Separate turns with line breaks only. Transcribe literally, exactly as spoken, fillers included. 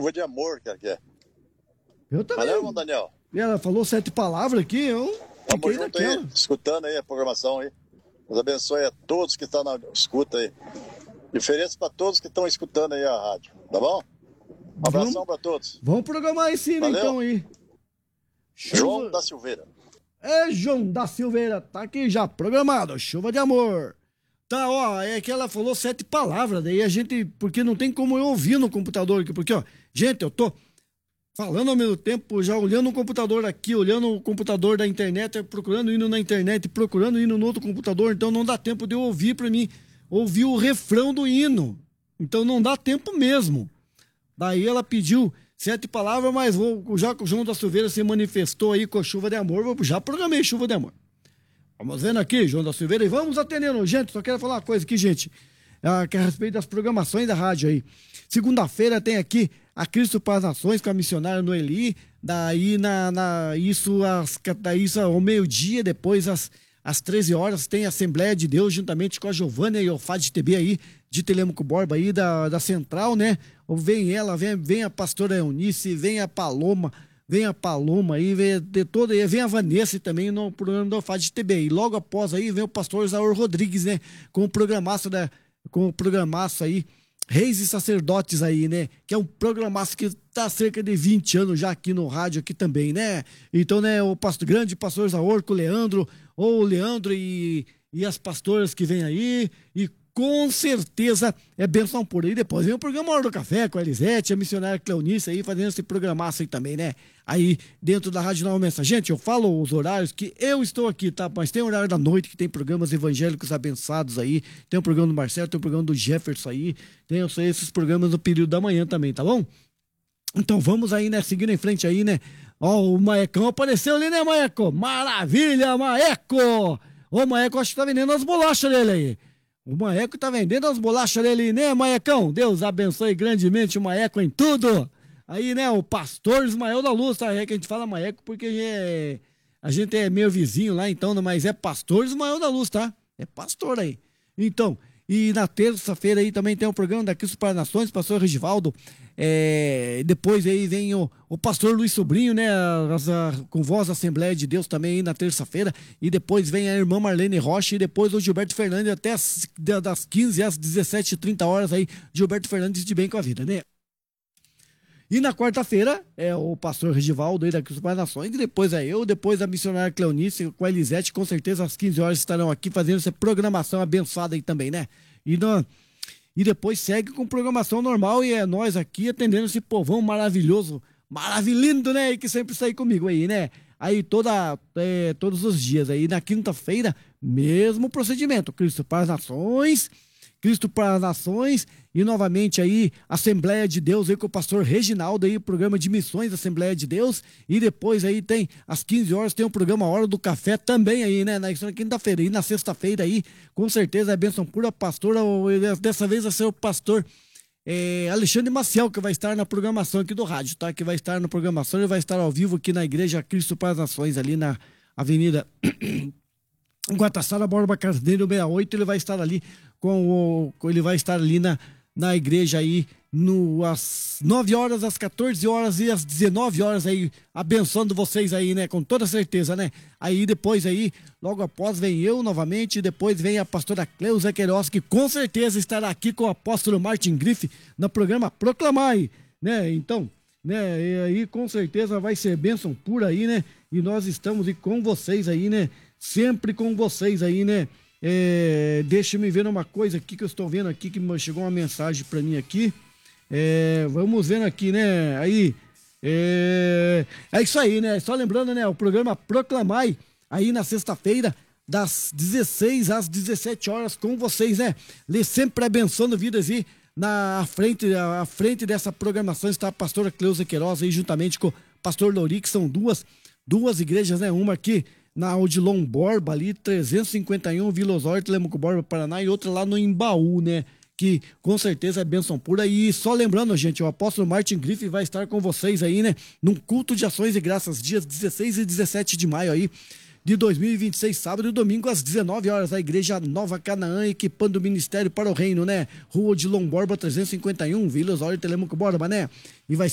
chuva de amor que é.
Eu também.
Valeu, irmão Daniel.
Ela falou sete palavras aqui, eu
Tamo
fiquei
junto
naquela.
aí, escutando aí a programação aí. Deus abençoe a todos que estão na escuta aí. Diferença para todos que estão escutando aí a rádio, tá bom? Um abração para todos.
Vamos programar esse hino então aí. Chuva...
João da Silveira.
É, João da Silveira, tá aqui já programado, chuva de amor. Tá, ó, é que ela falou sete palavras, daí a gente, porque não tem como eu ouvir no computador aqui, porque, ó, gente, eu tô falando ao mesmo tempo, já olhando o computador aqui, olhando o computador da internet, procurando hino na internet, procurando hino no outro computador, então não dá tempo de eu ouvir pra mim, ouvir o refrão do hino. Então não dá tempo mesmo. Daí ela pediu sete palavras, mas vou, já que o João da Silveira se manifestou aí com a chuva de amor, eu já programei chuva de amor. Vamos vendo aqui, João da Silveira, e vamos atendendo. Gente, só quero falar uma coisa aqui, gente, ah, que é a respeito das programações da rádio aí. Segunda-feira tem aqui a Cristo para as Nações com a missionária Noeli, daí na, na, isso, as, daí isso ao meio-dia, depois às, às treze horas tem a Assembleia de Deus, juntamente com a Giovânia e o F A D T B aí, de Telêmaco Borba aí, da, da Central, né? Vem ela, vem, vem a pastora Eunice, vem a Paloma, vem a Paloma aí, vem, de toda, vem a Vanessa também no programa do F A D T B. E logo após aí vem o pastor Isaur Rodrigues, né? Com o programaço, da, com o programaço aí, Reis e Sacerdotes aí, né? Que é um programaço que tá há cerca de vinte anos já aqui no rádio aqui também, né? Então, né, o pastor grande, pastor Isaur com o Leandro, ou o Leandro e, e as pastoras que vem aí, e com certeza é bênção por aí. Depois vem o programa Hora do Café com a Elisete, a missionária Cleonice aí, fazendo esse programaço aí também, né? Aí dentro da Rádio Nova Mensagem. Gente, eu falo os horários que eu estou aqui, tá? Mas tem horário da noite que tem programas evangélicos abençados aí. Tem o programa do Marcelo, tem o programa do Jefferson aí. Tem eu sei, esses programas no período da manhã também, tá bom? Então vamos aí, né? Seguindo em frente aí, né? Ó, o Maecão apareceu ali, né, Maeco? Maravilha, Maeco! Ô, Maeco, acho que tá vendendo as bolachas dele aí. O Maeco tá vendendo as bolachas dele, né, Maecão? Deus abençoe grandemente o Maeco em tudo. Aí, né, o pastor Ismael da Luz, tá? É que a gente fala Maeco porque é, a gente é meio vizinho lá, então, mas é pastor Ismael da Luz, tá? É pastor aí. Então, e na terça-feira aí também tem o programa da Cristo para as Nações, pastor Regivaldo. É, depois aí vem o, o pastor Luiz Sobrinho, né, a, a, com voz da Assembleia de Deus também aí na terça-feira, e depois vem a irmã Marlene Rocha, e depois o Gilberto Fernandes até as, das quinze às dezessete e trinta horas aí, Gilberto Fernandes de Bem com a Vida, né? E na quarta-feira é o pastor Regivaldo aí da Cristo para as Nações, e depois é eu, depois a missionária Cleonice com a Elisete, com certeza às quinze horas estarão aqui fazendo essa programação abençoada aí também, né? E no... E depois segue com programação normal e é nós aqui atendendo esse povão maravilhoso, maravilhindo, né? E que sempre está aí comigo aí, né? Aí toda, é, todos os dias aí, na quinta-feira, mesmo procedimento. Cristo para as Nações, Cristo para as Nações e novamente aí Assembleia de Deus aí com o pastor Reginaldo aí, programa de missões da Assembleia de Deus, e depois aí tem às quinze horas tem o programa Hora do Café também aí, né, na quinta-feira, e na sexta-feira aí, com certeza é bênção pura, pastor, dessa vez vai ser o pastor é, Alexandre Maciel, que vai estar na programação aqui do rádio, tá, que vai estar na programação, ele vai estar ao vivo aqui na Igreja Cristo para as Nações, ali na Avenida Guataçara Borba Carneiro sessenta e oito, ele vai estar ali com o, ele vai estar ali na, na igreja aí, no, às nove horas, às quatorze horas e às dezenove horas aí, abençoando vocês aí, né, com toda certeza, né, aí depois aí, logo após vem eu novamente, e depois vem a pastora Cleusa Queiroz, que com certeza estará aqui com o apóstolo Martin Griff, no programa Proclamar aí, né, então, né, e aí com certeza vai ser bênção pura aí, né, e nós estamos aí com vocês aí, né, sempre com vocês aí, né. É, deixa-me ver uma coisa aqui que eu estou vendo aqui, que chegou uma mensagem para mim aqui. É, vamos vendo aqui, né? Aí, é, é isso aí, né? Só lembrando, né? O programa Proclamai, aí na sexta-feira, das dezesseis às dezessete horas, com vocês, né? Lê sempre abençoando vidas aí. Na frente, à frente dessa programação está a pastora Cleusa Queiroz aí, juntamente com o pastor Lori, que são duas, duas igrejas, né? Uma aqui na Odilon Borba, ali, trezentos e cinquenta e um, Vila Osório, Telêmaco Borba, Paraná, e outra lá no Embaú, né? Que com certeza é bênção pura. E só lembrando, gente, o apóstolo Martin Griff vai estar com vocês aí, né? Num culto de ações e graças, dias dezesseis e dezessete de maio aí, de dois mil e vinte e seis, sábado e domingo, às dezenove horas, a Igreja Nova Canaã, equipando o ministério para o reino, né? Rua de Lomborba, trezentos e cinquenta e um, Vila Osório, Telêmaco Borba, né? E vai